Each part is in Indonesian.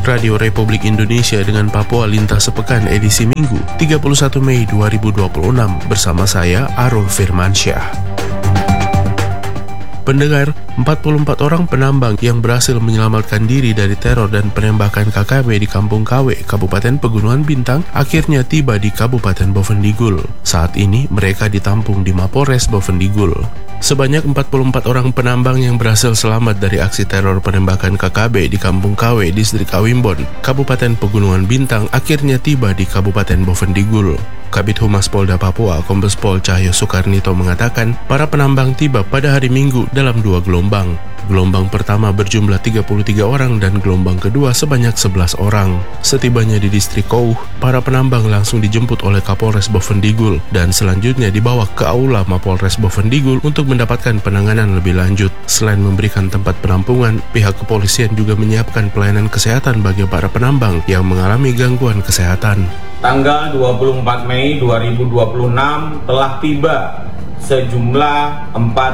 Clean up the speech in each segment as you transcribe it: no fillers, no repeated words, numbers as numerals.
Radio Republik Indonesia dengan Papua Lintas Sepekan edisi Minggu 31 Mei 2026 bersama saya Arul Firmansyah. Pendengar, 44 orang penambang yang berhasil menyelamatkan diri dari teror dan penembakan KKB di Kampung Kawe, Kabupaten Pegunungan Bintang, akhirnya tiba di Kabupaten Bovendigul. Saat ini mereka ditampung di Mapolres Bovendigul. Sebanyak 44 orang penambang yang berhasil selamat dari aksi teror penembakan KKB di Kampung Kawe, Distrik Awimbon, Kabupaten Pegunungan Bintang, akhirnya tiba di Kabupaten Bovendigul. Kabid Humas Polda Papua, Kombes Pol Cahyo Soekarnito mengatakan, para penambang tiba pada hari Minggu dalam 2 gelombang. Gelombang pertama berjumlah 33 orang dan gelombang kedua sebanyak 11 orang. Setibanya di distrik Kouh, para penambang langsung dijemput oleh Kapolres Bovendigul dan selanjutnya dibawa ke aula Mapolres Bovendigul untuk mendapatkan penanganan lebih lanjut. Selain memberikan tempat penampungan, pihak kepolisian juga menyiapkan pelayanan kesehatan bagi para penambang yang mengalami gangguan kesehatan. Tanggal 24 Mei 2026 telah tiba sejumlah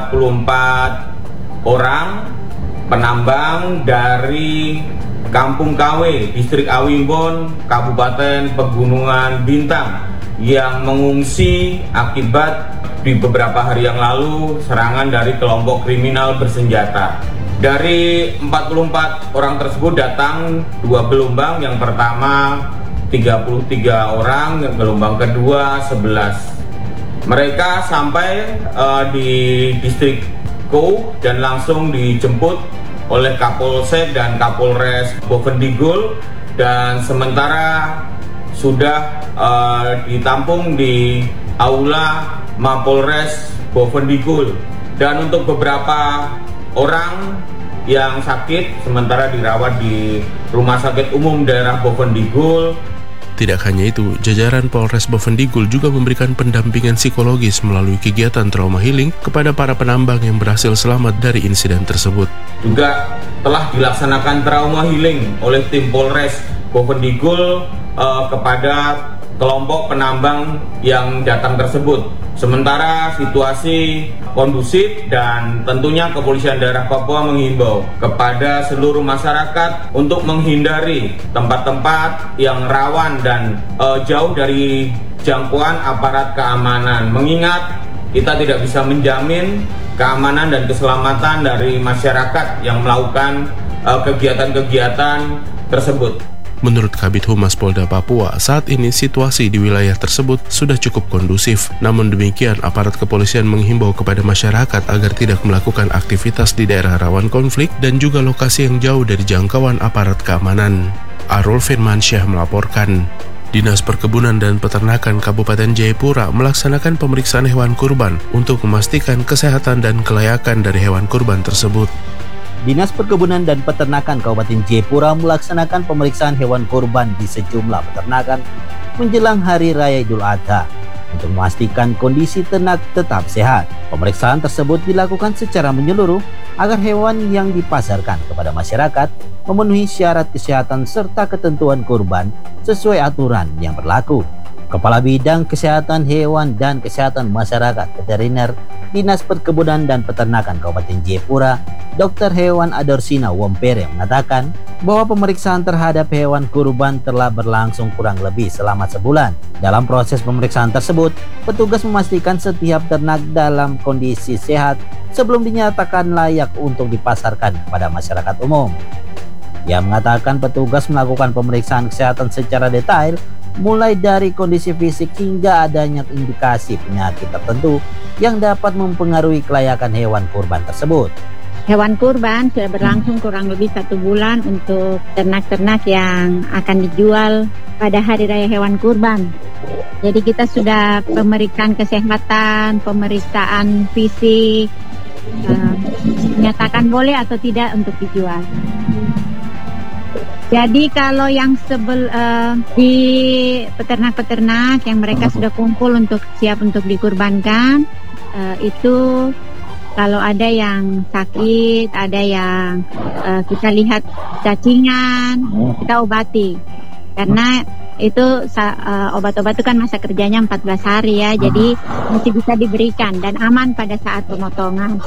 44 orang penambang dari Kampung Kawe, Distrik Awimbon, Kabupaten Pegunungan Bintang yang mengungsi akibat di beberapa hari yang lalu serangan dari kelompok kriminal bersenjata. Dari 44 orang tersebut datang 2 gelombang, yang pertama 33 orang, yang gelombang kedua 11. Mereka sampai di distrik Kouh dan langsung dijemput oleh Kapolsek dan Kapolres Bovendigul, dan sementara sudah ditampung di aula Mapolres Bovendigul. Dan untuk beberapa orang yang sakit sementara dirawat di Rumah Sakit Umum Daerah Bovendigul. Tidak hanya itu, jajaran Polres Bovendigul juga memberikan pendampingan psikologis melalui kegiatan trauma healing kepada para penambang yang berhasil selamat dari insiden tersebut. Juga telah dilaksanakan trauma healing oleh tim Polres Bovendigul kepada kelompok penambang yang datang tersebut. Sementara situasi kondusif dan tentunya Kepolisian Daerah Papua mengimbau kepada seluruh masyarakat untuk menghindari tempat-tempat yang rawan dan jauh dari jangkauan aparat keamanan. Mengingat kita tidak bisa menjamin keamanan dan keselamatan dari masyarakat yang melakukan kegiatan-kegiatan tersebut. Menurut Kabid Humas Polda Papua, saat ini situasi di wilayah tersebut sudah cukup kondusif. Namun demikian, aparat kepolisian menghimbau kepada masyarakat agar tidak melakukan aktivitas di daerah rawan konflik dan juga lokasi yang jauh dari jangkauan aparat keamanan. Arul Firmansyah melaporkan. Dinas Perkebunan dan Peternakan Kabupaten Jayapura melaksanakan pemeriksaan hewan kurban untuk memastikan kesehatan dan kelayakan dari hewan kurban tersebut. Dinas Perkebunan dan Peternakan Kabupaten Jayapura melaksanakan pemeriksaan hewan kurban di sejumlah peternakan menjelang Hari Raya Idul Adha untuk memastikan kondisi ternak tetap sehat. Pemeriksaan tersebut dilakukan secara menyeluruh agar hewan yang dipasarkan kepada masyarakat memenuhi syarat kesehatan serta ketentuan kurban sesuai aturan yang berlaku. Kepala Bidang Kesehatan Hewan dan Kesehatan Masyarakat Veteriner Dinas Perkebunan dan Peternakan Kabupaten Jayapura, Dr. Hewan Adorsina Wompere mengatakan bahwa pemeriksaan terhadap hewan kurban telah berlangsung kurang lebih selama sebulan. Dalam proses pemeriksaan tersebut, petugas memastikan setiap ternak dalam kondisi sehat sebelum dinyatakan layak untuk dipasarkan kepada masyarakat umum. Ia mengatakan petugas melakukan pemeriksaan kesehatan secara detail mulai dari kondisi fisik hingga adanya indikasi penyakit tertentu yang dapat mempengaruhi kelayakan hewan kurban tersebut. Hewan kurban sudah berlangsung kurang lebih 1 bulan untuk ternak-ternak yang akan dijual pada Hari Raya Hewan Kurban. Jadi kita sudah pemeriksaan kesehatan, pemeriksaan fisik, menyatakan boleh atau tidak untuk dijual. Jadi kalau yang di peternak-peternak yang mereka sudah kumpul untuk siap untuk dikurbankan, itu kalau ada yang sakit, ada yang kita lihat cacingan, kita obati. Karena itu obat-obat itu kan masa kerjanya 14 hari ya, jadi masih bisa diberikan dan aman pada saat pemotongan.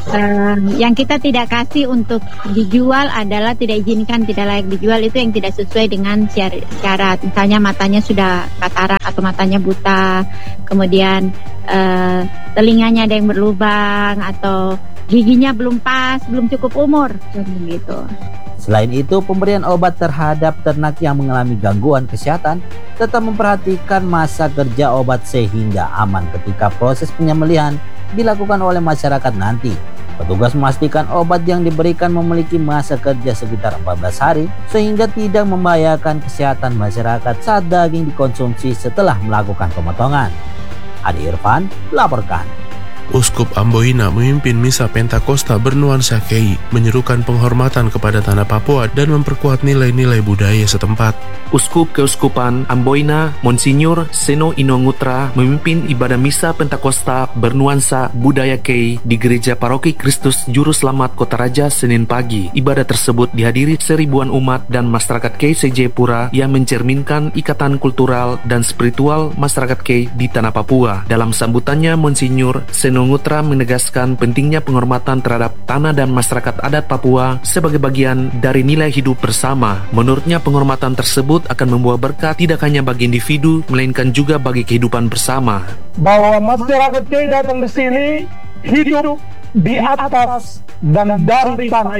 Yang kita tidak kasih untuk dijual adalah tidak izinkan, tidak layak dijual, itu yang tidak sesuai dengan syarat. Misalnya matanya sudah katarak atau matanya buta, kemudian telinganya ada yang berlubang, atau giginya belum pas, belum cukup umur, gitu. Selain itu, pemberian obat terhadap ternak yang mengalami gangguan kesehatan tetap memperhatikan masa kerja obat sehingga aman ketika proses penyembelihan dilakukan oleh masyarakat nanti. Petugas memastikan obat yang diberikan memiliki masa kerja sekitar 14 hari sehingga tidak membahayakan kesehatan masyarakat saat daging dikonsumsi setelah melakukan pemotongan. Adi Irfan laporkan. Uskup Amboina memimpin misa Pentakosta bernuansa Kei, menyerukan penghormatan kepada tanah Papua dan memperkuat nilai-nilai budaya setempat. Uskup Keuskupan Amboina Monsinyur Seno Inongutra memimpin ibadah misa Pentakosta bernuansa budaya Kei di Gereja Paroki Kristus Juru Selamat Kota Raja Senin pagi. Ibadah tersebut dihadiri seribuan umat dan masyarakat Kei se-Jayapura yang mencerminkan ikatan kultural dan spiritual masyarakat Kei di tanah Papua. Dalam sambutannya, Monsinyur Seno Inongutra menegaskan pentingnya penghormatan terhadap tanah dan masyarakat adat Papua sebagai bagian dari nilai hidup bersama. Menurutnya, penghormatan tersebut akan membawa berkah tidak hanya bagi individu, melainkan juga bagi kehidupan bersama. Bahwa masyarakat Kei datang ke sini hidup di atas dan dari tanah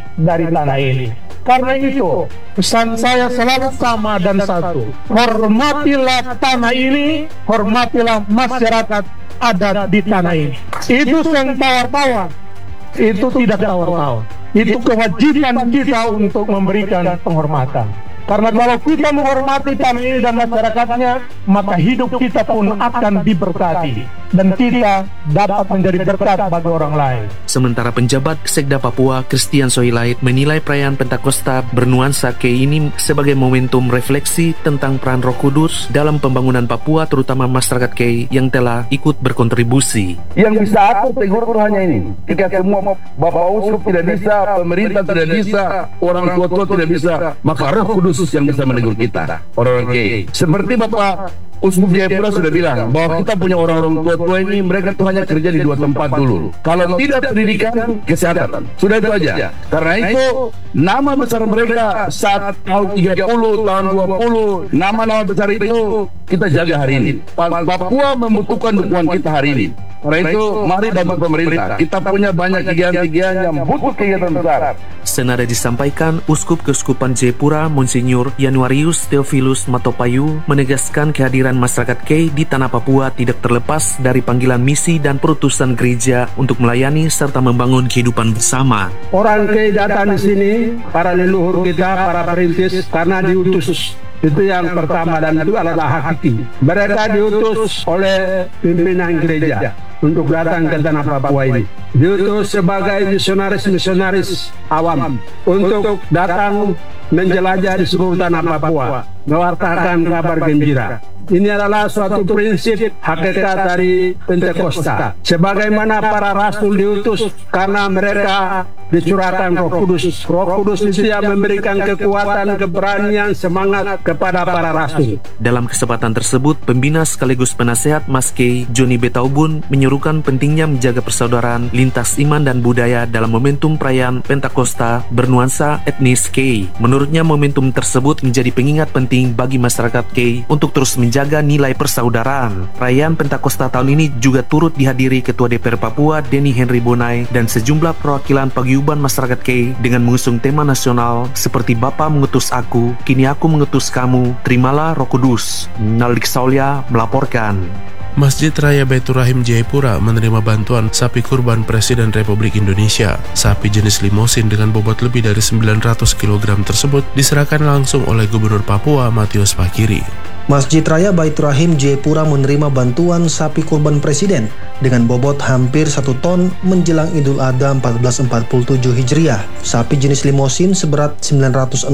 ini. Karena itu, pesan saya selalu sama dan satu. Hormatilah tanah ini, hormatilah masyarakat ada di tanah ini. Itu yang tawar-tawar. Itu tidak tawar-tawar. Itu kewajiban kita untuk memberikan penghormatan. Karena kalau kita menghormati tanah ini dan masyarakatnya, maka hidup kita pun akan diberkati dan kita dapat menjadi berkat bagi orang lain. Sementara penjabat Sekda Papua Christian Soilait menilai perayaan Pentakosta bernuansa Kei ini sebagai momentum refleksi tentang peran Roh Kudus dalam pembangunan Papua, terutama masyarakat Kei yang telah ikut berkontribusi. Yang bisa atur tegur itu hanya ini. Jika semua Bapak Uskup tidak bisa, pemerintah tidak bisa, orang tua-tua tidak bisa, maka Roh Kudus yang bisa menegur kita, orang-orang Kei. Seperti Bapak Uskup Jayapura sudah bilang bahwa kita punya orang-orang tua-tua ini, mereka tuh hanya kerja di 2 tempat dulu. Kalau tidak pendidikan, kesehatan. Sudah itu aja. Karena itu nama besar mereka saat tahun 30, tahun 20, nama-nama besar itu kita jaga hari ini. Papua membutuhkan dukungan kita hari ini. Karena itu mari bantu pemerintah. Kita punya banyak kegiatan-kegiatan yang butuh kegiatan besar. Senada disampaikan, Uskup Keuskupan Jayapura Monsinyur Januarius Theophilus Matopayu menegaskan kehadiran masyarakat Kei di tanah Papua tidak terlepas dari panggilan misi dan perutusan gereja untuk melayani serta membangun kehidupan bersama. Orang Kei datang di sini, para leluhur kita, para perintis, karena diutus. Itu yang pertama dan itu adalah hakiki. Mereka diutus oleh pimpinan gereja untuk datang ke tanah Papua ini. Diutus sebagai misionaris awam untuk datang menjelajah di seluruh tanah Papua, mewartakan kabar gembira. Ini adalah suatu prinsip hakikat dari Pentakosta. Sebagaimana para rasul diutus karena mereka dicurahkan Roh Kudus. Roh Kudus itu yang memberikan kekuatan, keberanian, semangat kepada para rasul. Dalam kesempatan tersebut, pembina sekaligus penasehat Mas Kei Joni Betaubun menyerukan pentingnya menjaga persaudaraan lintas iman dan budaya dalam momentum perayaan Pentakosta bernuansa etnis Kei. Menurutnya, momentum tersebut menjadi pengingat penting bagi masyarakat Kei untuk terus menjaga nilai persaudaraan. Perayaan Pentakosta tahun ini juga turut dihadiri Ketua DPR Papua Denny Henry Bonai dan sejumlah perwakilan paguyuban masyarakat Kei dengan mengusung tema nasional seperti Bapa mengutus aku, kini aku mengutus kamu, terimalah Roh Kudus. Naldik Saulia melaporkan. Masjid Raya Baitur Rahim Jayapura menerima bantuan sapi kurban Presiden Republik Indonesia. Sapi jenis limosin dengan bobot lebih dari 900 kg tersebut diserahkan langsung oleh Gubernur Papua Matius Fakiri. Masjid Raya Baitur Rahim Jayapura menerima bantuan sapi kurban Presiden dengan bobot hampir 1 ton menjelang Idul Adha 1447 Hijriah. Sapi jenis limosin seberat 906,5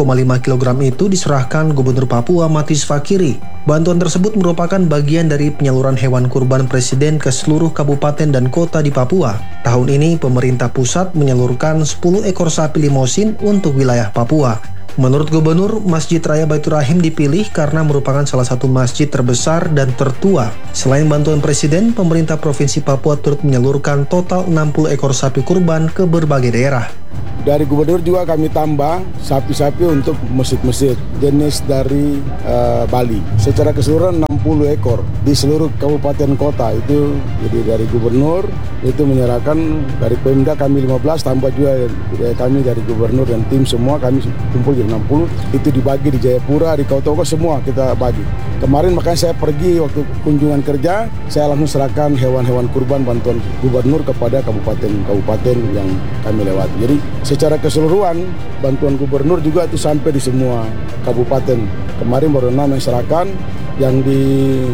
kg itu diserahkan Gubernur Papua Matius Fakiri. Bantuan tersebut merupakan bagian dari penyaluran hewan kurban Presiden ke seluruh kabupaten dan kota di Papua. Tahun ini pemerintah pusat menyalurkan 10 ekor sapi limosin untuk wilayah Papua. Menurut Gubernur, Masjid Raya Baitur Rahim dipilih karena merupakan salah satu masjid terbesar dan tertua. Selain bantuan Presiden, pemerintah Provinsi Papua turut menyalurkan total 60 ekor sapi kurban ke berbagai daerah. Dari Gubernur juga kami tambah sapi-sapi untuk masjid-masjid jenis dari Bali. Secara keseluruhan 60 ekor di seluruh kabupaten kota itu. Jadi dari Gubernur itu menyerahkan, dari Pemda kami 15, tambah juga kami dari Gubernur dan tim semua kami kumpul jadi 60. Itu dibagi di Jayapura, di Kautogo semua kita bagi. Kemarin makanya saya pergi waktu kunjungan kerja, saya langsung serahkan hewan-hewan kurban bantuan Gubernur kepada kabupaten-kabupaten yang kami lewati. Jadi secara keseluruhan bantuan Gubernur juga itu sampai di semua kabupaten. Kemarin baru 6 yang serahkan, yang di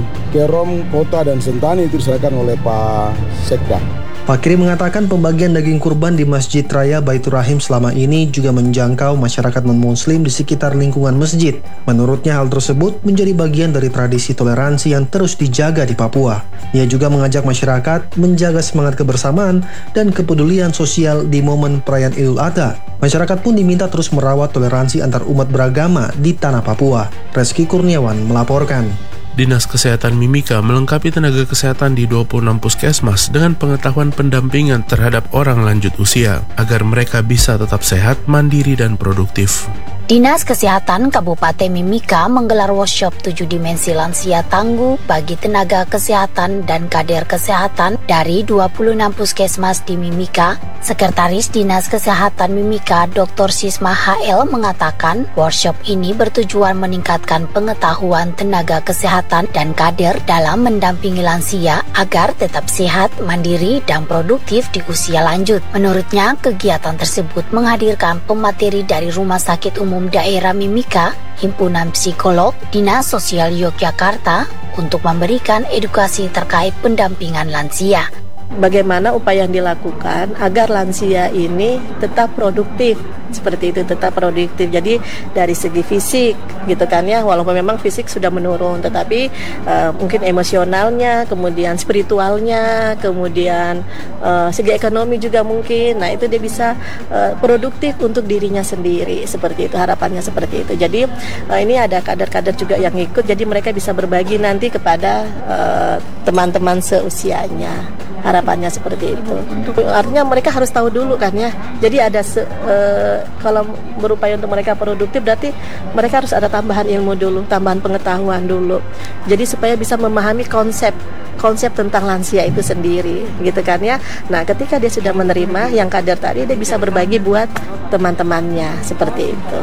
Kerom, Kota dan Sentani itu diserahkan oleh Pak Sekda. Pak Kiri mengatakan pembagian daging kurban di Masjid Raya Baitur Rahim selama ini juga menjangkau masyarakat non-muslim di sekitar lingkungan masjid. Menurutnya hal tersebut menjadi bagian dari tradisi toleransi yang terus dijaga di Papua. Ia juga mengajak masyarakat menjaga semangat kebersamaan dan kepedulian sosial di momen perayaan Idul Adha. Masyarakat pun diminta terus merawat toleransi antar umat beragama di tanah Papua. Reski Kurniawan melaporkan. Dinas Kesehatan Mimika melengkapi tenaga kesehatan di 26 puskesmas dengan pengetahuan pendampingan terhadap orang lanjut usia agar mereka bisa tetap sehat, mandiri, dan produktif. Dinas Kesehatan Kabupaten Mimika menggelar workshop 7 dimensi lansia tangguh bagi tenaga kesehatan dan kader kesehatan dari 26 puskesmas di Mimika. Sekretaris Dinas Kesehatan Mimika Dr. Sisma HL mengatakan workshop ini bertujuan meningkatkan pengetahuan tenaga kesehatan dan kader dalam mendampingi lansia agar tetap sehat, mandiri, dan produktif di usia lanjut. Menurutnya, kegiatan tersebut menghadirkan pemateri dari Rumah Sakit Umum Daerah Mimika, Himpunan Psikolog, Dinas Sosial Yogyakarta untuk memberikan edukasi terkait pendampingan lansia. Bagaimana upaya yang dilakukan agar lansia ini tetap produktif, seperti itu, tetap produktif. Jadi dari segi fisik gitu kan ya, walaupun memang fisik sudah menurun, tetapi mungkin emosionalnya, kemudian spiritualnya, kemudian segi ekonomi juga mungkin. Nah itu dia bisa produktif untuk dirinya sendiri, seperti itu, harapannya seperti itu. Jadi ini ada kader-kader juga yang ikut, jadi mereka bisa berbagi nanti kepada teman-teman seusianya. Harapannya seperti itu. Artinya mereka harus tahu dulu kan ya. Jadi ada kalau berupaya untuk mereka produktif, berarti mereka harus ada tambahan ilmu dulu, tambahan pengetahuan dulu. Jadi supaya bisa memahami konsep tentang lansia itu sendiri, gitu kan ya. Nah, ketika dia sudah menerima yang kader tadi, dia bisa berbagi buat teman-temannya, seperti itu.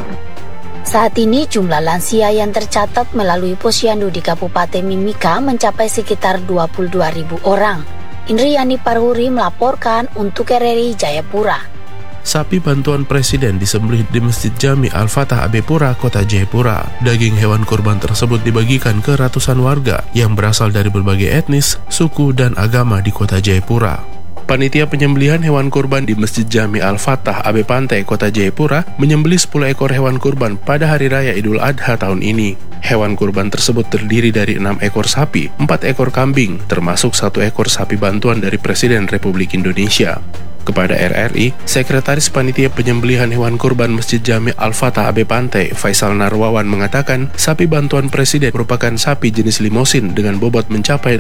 Saat ini jumlah lansia yang tercatat melalui posyandu di Kabupaten Mimika mencapai sekitar 22.000 orang. Indriani Parhuri melaporkan untuk RRI Jayapura. Sapi bantuan Presiden disembelih di Masjid Jami Al-Fatah Abepura, Kota Jayapura. Daging hewan kurban tersebut dibagikan ke ratusan warga yang berasal dari berbagai etnis, suku, dan agama di Kota Jayapura. Panitia penyembelihan hewan kurban di Masjid Jami Al-Fatah Abe Pantai, Kota Jayapura menyembelih 10 ekor hewan kurban pada Hari Raya Idul Adha tahun ini. Hewan kurban tersebut terdiri dari 6 ekor sapi, 4 ekor kambing, termasuk 1 ekor sapi bantuan dari Presiden Republik Indonesia. Kepada RRI, Sekretaris Panitia Penyembelihan Hewan Kurban Masjid Jami Al-Fatah Abe Pantai, Faisal Narwawan mengatakan, sapi bantuan Presiden merupakan sapi jenis limosin dengan bobot mencapai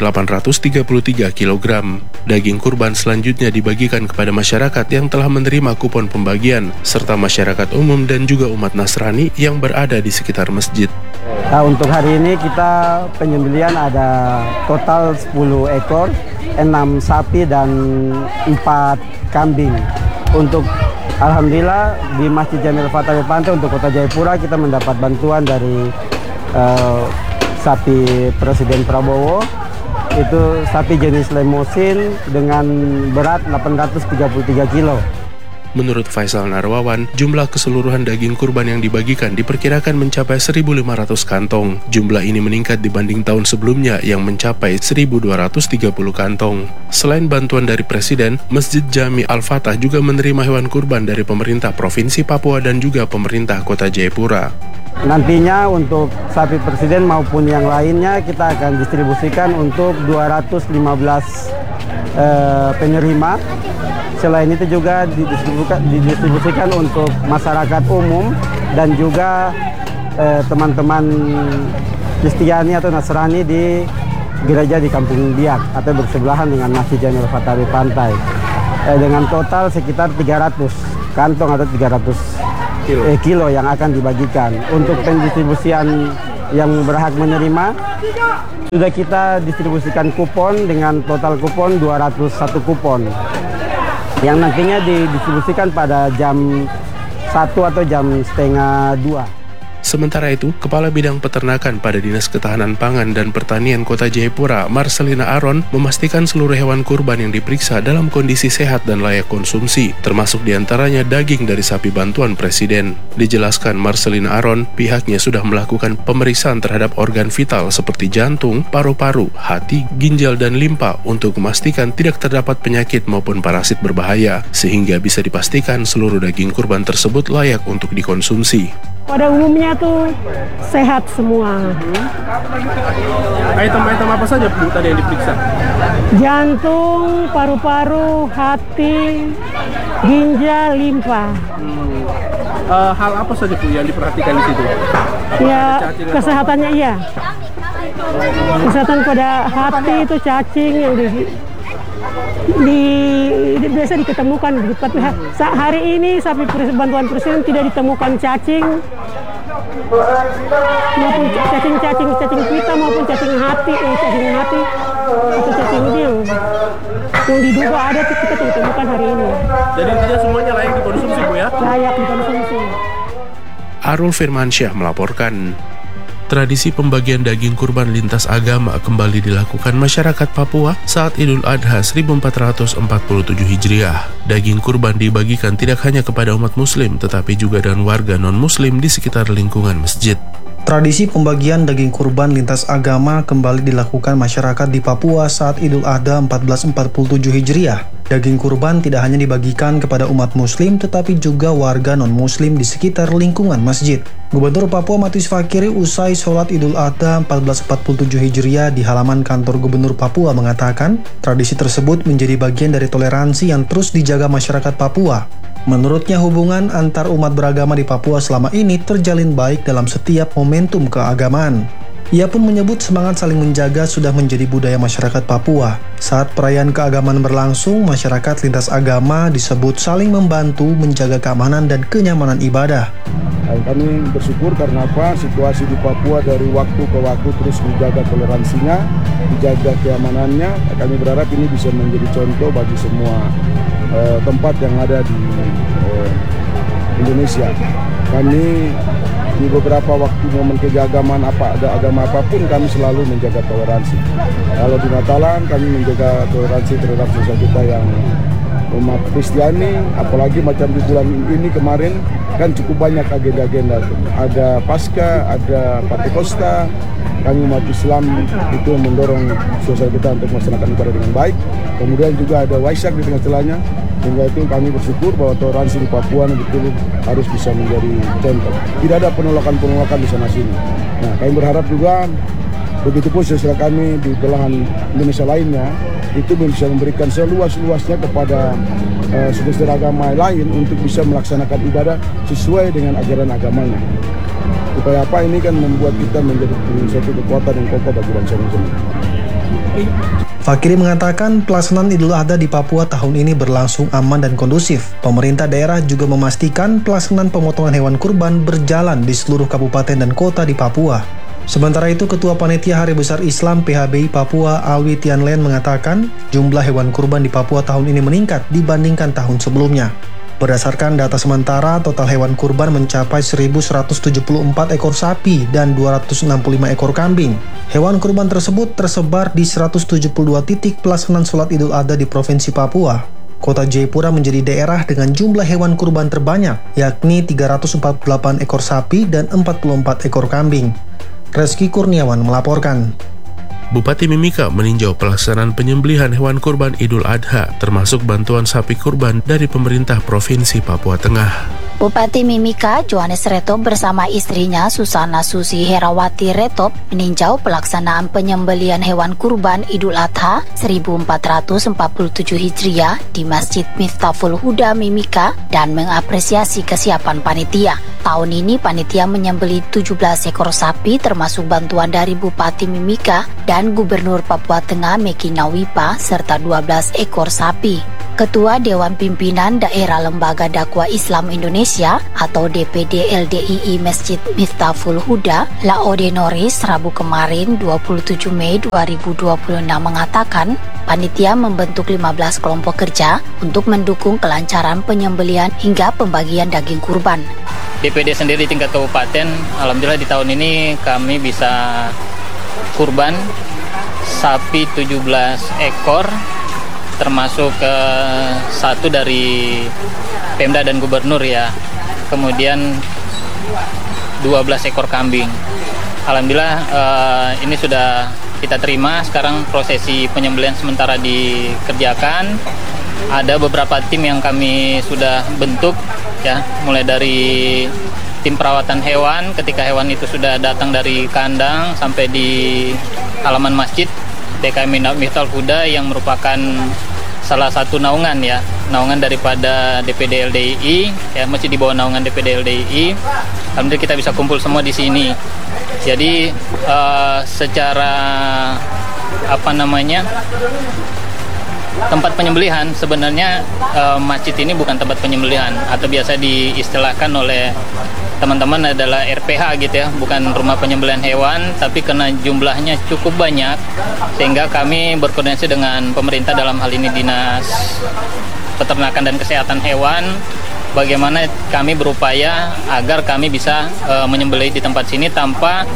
833 kg. Daging kurban selanjutnya dibagikan kepada masyarakat yang telah menerima kupon pembagian, serta masyarakat umum dan juga umat Nasrani yang berada di sekitar masjid. Nah, untuk hari ini kita penyembelihan ada total 10 ekor, 6 sapi dan 4 kambing. Untuk alhamdulillah di Masjid Jami Al-Fatah Pantai untuk Kota Jayapura kita mendapat bantuan dari sapi Presiden Prabowo. Itu sapi jenis limosin dengan berat 833 kilo. Menurut Faisal Narwawan, jumlah keseluruhan daging kurban yang dibagikan diperkirakan mencapai 1.500 kantong. Jumlah ini meningkat dibanding tahun sebelumnya yang mencapai 1.230 kantong. Selain bantuan dari Presiden, Masjid Jami Al-Fatah juga menerima hewan kurban dari pemerintah Provinsi Papua dan juga pemerintah Kota Jayapura. Nantinya untuk sapi Presiden maupun yang lainnya kita akan distribusikan untuk 215 penerima. Selain itu juga didistribusikan untuk masyarakat umum dan juga teman-teman Kristiani atau Nasrani di gereja di Kampung Biak atau bersebelahan dengan Masjid Jamil Fatari Pantai. Dengan total sekitar 300 kantong atau 300 kilo yang akan dibagikan. Untuk pendistribusian yang berhak menerima, sudah kita distribusikan kupon dengan total kupon 201 kupon yang nantinya didistribusikan pada jam 1 atau jam setengah 2. Sementara itu, Kepala Bidang Peternakan pada Dinas Ketahanan Pangan dan Pertanian Kota Jayapura, Marcelina Aron, memastikan seluruh hewan kurban yang diperiksa dalam kondisi sehat dan layak konsumsi, termasuk diantaranya daging dari sapi bantuan Presiden. Dijelaskan Marcelina Aron, pihaknya sudah melakukan pemeriksaan terhadap organ vital seperti jantung, paru-paru, hati, ginjal, dan limpa untuk memastikan tidak terdapat penyakit maupun parasit berbahaya, sehingga bisa dipastikan seluruh daging kurban tersebut layak untuk dikonsumsi. Pada umumnya tuh sehat semua. Item-item apa saja Bu tadi yang diperiksa? Jantung, paru-paru, hati, ginjal, limpa. Hal apa saja Bu yang diperhatikan di situ? Ya, kesehatannya iya. Kesehatan pada hati itu cacing yang biasa diketemukan, tapi hari ini sapi bantuan Presiden tidak ditemukan cacing maupun cacing pita maupun cacing hati atau cacing ini yang diduga ada kita tidak temukan hari ini. Jadi intinya semuanya layak dikonsumsi Bu ya? Layak dikonsumsi. Arul Firmansyah melaporkan. Tradisi pembagian daging kurban lintas agama kembali dilakukan masyarakat Papua saat Idul Adha 1447 Hijriah. Daging kurban dibagikan tidak hanya kepada umat muslim, tetapi juga dan warga non-muslim di sekitar lingkungan masjid. Tradisi pembagian daging kurban lintas agama kembali dilakukan masyarakat di Papua saat Idul Adha 1447 Hijriah. Daging kurban tidak hanya dibagikan kepada umat muslim tetapi juga warga non-muslim di sekitar lingkungan masjid. Gubernur Papua Matius Fakiri usai sholat Idul Adha 1447 Hijriah di halaman kantor Gubernur Papua mengatakan tradisi tersebut menjadi bagian dari toleransi yang terus dijaga masyarakat Papua. Menurutnya hubungan antar umat beragama di Papua selama ini terjalin baik dalam setiap momentum keagamaan. Ia pun menyebut semangat saling menjaga sudah menjadi budaya masyarakat Papua. Saat perayaan keagamaan berlangsung, masyarakat lintas agama disebut saling membantu menjaga keamanan dan kenyamanan ibadah. Kami bersyukur karena apa? Situasi di Papua dari waktu ke waktu terus menjaga toleransinya, dijaga keamanannya. Kami berharap ini bisa menjadi contoh bagi semua tempat yang ada di Indonesia. Kami di beberapa waktu momen keagamaan ada agama apapun kami selalu menjaga toleransi. Kalau di Natalan kami menjaga toleransi terhadap sesama kita yang umat Kristiani, apalagi macam di bulan ini kemarin kan cukup banyak agenda-agenda. Ada Paskah, ada Pentakosta. Kami umat Islam itu mendorong sosial kita untuk melaksanakan ibadah dengan baik. Kemudian juga ada Waisak di tengah-tengahnya. Sehingga itu kami bersyukur bahwa toleransi di Papua betul harus bisa menjadi contoh. Tidak ada penolakan-penolakan di sana-sini. Nah, kami berharap juga begitupun saudara kami di belahan Indonesia lainnya itu bisa memberikan seluas-luasnya kepada saudara agama lain untuk bisa melaksanakan ibadah sesuai dengan ajaran agamanya. Supaya apa ini kan membuat kita menjadi suatu kekuatan yang kokoh bagi bangsa Indonesia. Fakiri mengatakan pelaksanaan Idul Adha di Papua tahun ini berlangsung aman dan kondusif. Pemerintah daerah juga memastikan pelaksanaan pemotongan hewan kurban berjalan di seluruh kabupaten dan kota di Papua. Sementara itu, Ketua Panitia Hari Besar Islam PHBI Papua Alwi Tianlen mengatakan jumlah hewan kurban di Papua tahun ini meningkat dibandingkan tahun sebelumnya. Berdasarkan data sementara, total hewan kurban mencapai 1.174 ekor sapi dan 265 ekor kambing. Hewan kurban tersebut tersebar di 172 titik pelaksanaan sholat Idul Adha di Provinsi Papua. Kota Jayapura menjadi daerah dengan jumlah hewan kurban terbanyak, yakni 348 ekor sapi dan 44 ekor kambing. Reski Kurniawan melaporkan. Bupati Mimika meninjau pelaksanaan penyembelihan hewan kurban Idul Adha, termasuk bantuan sapi kurban dari pemerintah Provinsi Papua Tengah. Bupati Mimika, Johannes Retop bersama istrinya Susana Susi Herawati Retop meninjau pelaksanaan penyembelihan hewan kurban Idul Adha 1447 Hijriah di Masjid Miftahul Huda Mimika dan mengapresiasi kesiapan panitia. Tahun ini panitia menyembelih 17 ekor sapi termasuk bantuan dari Bupati Mimika dan Gubernur Papua Tengah Meki Nawipa serta 12 ekor sapi. Ketua Dewan Pimpinan Daerah Lembaga Dakwah Islam Indonesia atau DPD LDII Masjid Miftahul Huda, Laode Norris, Rabu kemarin 27 Mei 2026 mengatakan panitia membentuk 15 kelompok kerja untuk mendukung kelancaran penyembelihan hingga pembagian daging kurban. DPD sendiri tingkat kabupaten, alhamdulillah di tahun ini kami bisa kurban sapi 17 ekor, termasuk satu dari Pemda dan Gubernur ya, kemudian 12 ekor kambing. Alhamdulillah ini sudah kita terima. Sekarang prosesi penyembelihan sementara dikerjakan. Ada beberapa tim yang kami sudah bentuk ya, mulai dari tim perawatan hewan ketika hewan itu sudah datang dari kandang sampai di halaman masjid. DKM Miftahul Huda yang merupakan salah satu naungan ya, naungan daripada DPD LDII ya, masih di bawah naungan DPD LDII. Alhamdulillah kita bisa kumpul semua di sini. Jadi secara tempat penyembelihan sebenarnya masjid ini bukan tempat penyembelihan atau biasa diistilahkan oleh teman-teman adalah RPH gitu ya, bukan rumah penyembelihan hewan, tapi karena jumlahnya cukup banyak sehingga kami berkoordinasi dengan pemerintah, dalam hal ini Dinas Peternakan dan Kesehatan Hewan, bagaimana kami berupaya agar kami bisa menyembelih di tempat sini tanpa.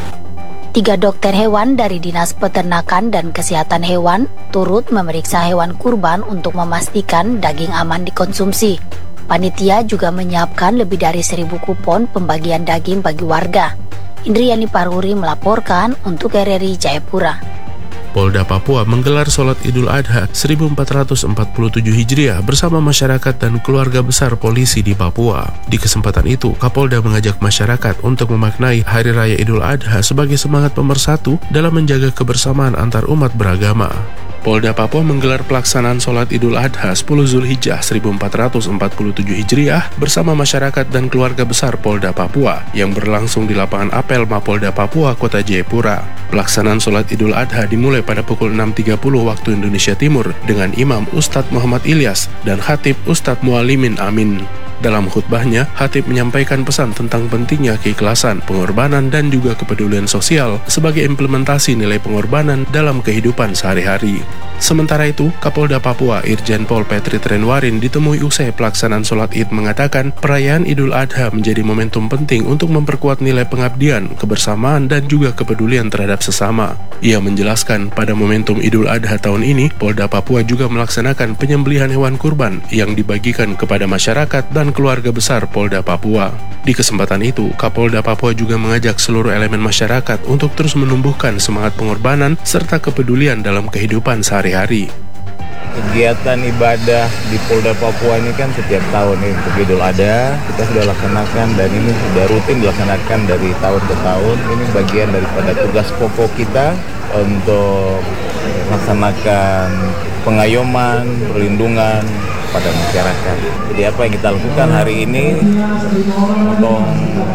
3 dokter hewan dari Dinas Peternakan dan Kesehatan Hewan turut memeriksa hewan kurban untuk memastikan daging aman dikonsumsi. Panitia juga menyiapkan lebih dari 1.000 kupon pembagian daging bagi warga. Indriani Paruri melaporkan untuk RRI Jayapura. Polda Papua menggelar sholat Idul Adha 1447 Hijriah bersama masyarakat dan keluarga besar polisi di Papua. Di kesempatan itu, Kapolda mengajak masyarakat untuk memaknai Hari Raya Idul Adha sebagai semangat pemersatu dalam menjaga kebersamaan antar umat beragama. Polda Papua menggelar pelaksanaan sholat Idul Adha 10 Zulhijjah 1447 Hijriah bersama masyarakat dan keluarga besar Polda Papua yang berlangsung di lapangan apel Mapolda Papua, Kota Jayapura. Pelaksanaan sholat Idul Adha dimulai pada pukul 6.30 waktu Indonesia Timur dengan Imam Ustadz Muhammad Ilyas dan Khatib Ustadz Mualimin Amin. Dalam khutbahnya, Khatib menyampaikan pesan tentang pentingnya keikhlasan, pengorbanan, dan juga kepedulian sosial sebagai implementasi nilai pengorbanan dalam kehidupan sehari-hari. Sementara itu, Kapolda Papua Irjen Pol Petri Trenwarin ditemui usai pelaksanaan sholat Id mengatakan perayaan Idul Adha menjadi momentum penting untuk memperkuat nilai pengabdian, kebersamaan, dan juga kepedulian terhadap sesama. Ia menjelaskan pada momentum Idul Adha tahun ini, Polda Papua juga melaksanakan penyembelihan hewan kurban yang dibagikan kepada masyarakat dan keluarga besar Polda Papua. Di kesempatan itu, Kapolda Papua juga mengajak seluruh elemen masyarakat untuk terus menumbuhkan semangat pengorbanan serta kepedulian dalam kehidupan sehari-hari. Kegiatan ibadah di Polda Papua ini kan setiap tahun nih, untuk Idul Adha kita sudah laksanakan dan ini sudah rutin dilaksanakan dari tahun ke tahun. Ini bagian daripada tugas pokok kita untuk melaksanakan pengayoman, perlindungan pada masyarakat. Jadi apa yang kita lakukan hari ini, potong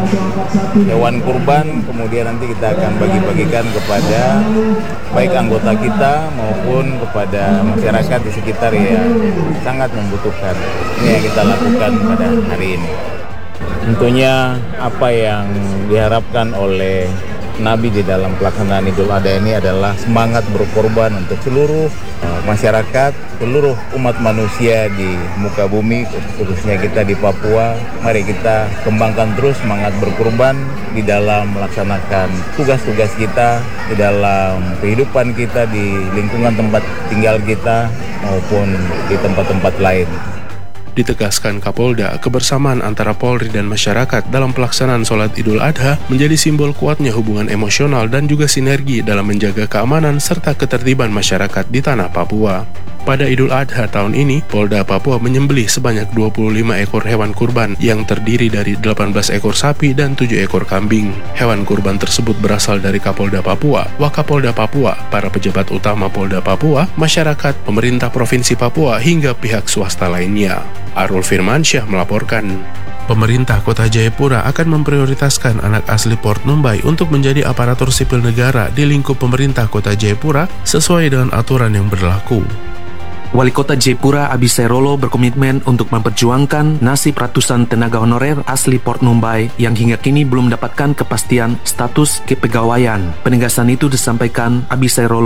hewan kurban, kemudian nanti kita akan bagi-bagikan kepada baik anggota kita maupun kepada masyarakat di sekitar yang sangat membutuhkan. Ini yang kita lakukan pada hari ini. Tentunya apa yang diharapkan oleh Nabi di dalam pelaksanaan Idul Adha ini adalah semangat berkorban untuk seluruh masyarakat, seluruh umat manusia di muka bumi, khususnya kita di Papua. Mari kita kembangkan terus semangat berkorban di dalam melaksanakan tugas-tugas kita, di dalam kehidupan kita, di lingkungan tempat tinggal kita, maupun di tempat-tempat lain. Ditegaskan Kapolda, kebersamaan antara Polri dan masyarakat dalam pelaksanaan sholat Idul Adha menjadi simbol kuatnya hubungan emosional dan juga sinergi dalam menjaga keamanan serta ketertiban masyarakat di tanah Papua. Pada Idul Adha tahun ini, Polda Papua menyembelih sebanyak 25 ekor hewan kurban yang terdiri dari 18 ekor sapi dan 7 ekor kambing. Hewan kurban tersebut berasal dari Kapolda Papua, Wakapolda Papua, para pejabat utama Polda Papua, masyarakat, pemerintah Provinsi Papua, hingga pihak swasta lainnya. Arul Firmansyah melaporkan. Pemerintah Kota Jayapura akan memprioritaskan anak asli Port Numbai untuk menjadi aparatur sipil negara di lingkup pemerintah Kota Jayapura sesuai dengan aturan yang berlaku. Wali Kota Jayapura Abisai Rolo berkomitmen untuk memperjuangkan nasib ratusan tenaga honorer asli Port Numbai yang hingga kini belum mendapatkan kepastian status kepegawaian. Penegasan itu disampaikan Abisai Rolo